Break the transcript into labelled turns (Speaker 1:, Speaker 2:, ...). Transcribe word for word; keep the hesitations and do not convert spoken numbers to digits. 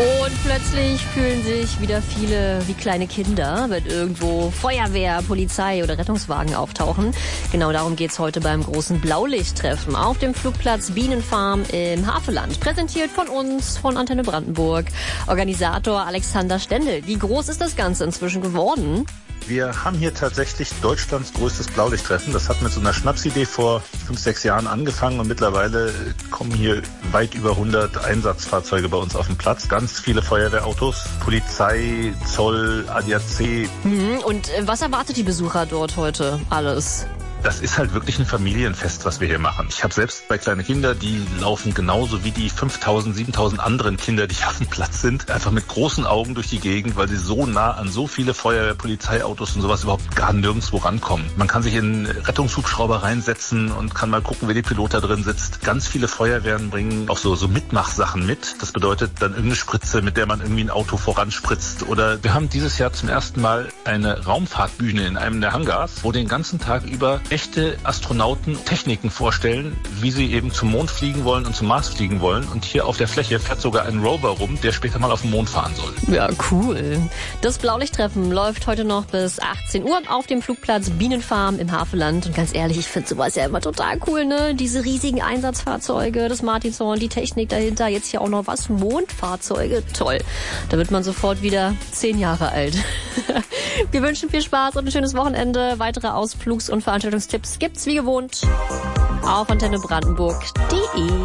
Speaker 1: Und plötzlich fühlen sich wieder viele wie kleine Kinder, wenn irgendwo Feuerwehr, Polizei oder Rettungswagen auftauchen. Genau darum geht's heute beim großen Blaulichttreffen auf dem Flugplatz Bienenfarm im Havelland. Präsentiert von uns, von Antenne Brandenburg. Organisator Alexander Stendel. Wie groß ist das Ganze inzwischen geworden?
Speaker 2: Wir haben hier tatsächlich Deutschlands größtes Blaulichttreffen. Das hat mit so einer Schnapsidee vor fünf, sechs Jahren angefangen und mittlerweile kommen hier weit über hundert Einsatzfahrzeuge bei uns auf den Platz. Ganz viele Feuerwehrautos, Polizei, Zoll, A D A C.
Speaker 1: Mhm. Und was erwartet die Besucher dort heute alles?
Speaker 2: Das ist halt wirklich ein Familienfest, was wir hier machen. Ich habe selbst bei kleinen Kindern, die laufen genauso wie die fünftausend, siebentausend anderen Kinder, die auf dem Platz sind, einfach mit großen Augen durch die Gegend, weil sie so nah an so viele Feuerwehr-, Polizeiautos und sowas überhaupt gar nirgendwo rankommen. Man kann sich in Rettungshubschrauber reinsetzen und kann mal gucken, wer die Pilot da drin sitzt. Ganz viele Feuerwehren bringen auch so, so Mitmachsachen mit. Das bedeutet dann irgendeine Spritze, mit der man irgendwie ein Auto voranspritzt. Oder wir haben dieses Jahr zum ersten Mal eine Raumfahrtbühne in einem der Hangars, wo den ganzen Tag über echte Astronauten Techniken vorstellen, wie sie eben zum Mond fliegen wollen und zum Mars fliegen wollen. Und hier auf der Fläche fährt sogar ein Rover rum, der später mal auf den Mond fahren soll.
Speaker 1: Ja, cool. Das Blaulichttreffen läuft heute noch bis achtzehn Uhr auf dem Flugplatz Bienenfarm im Havelland. Und ganz ehrlich, ich finde sowas ja immer total cool, ne? Diese riesigen Einsatzfahrzeuge, das Martinshorn, die Technik dahinter, jetzt hier auch noch was, Mondfahrzeuge. Toll. Da wird man sofort wieder zehn Jahre alt. Wir wünschen viel Spaß und ein schönes Wochenende. Weitere Ausflugs- und Veranstaltungstipps gibt's wie gewohnt auf antenne brandenburg punkt de.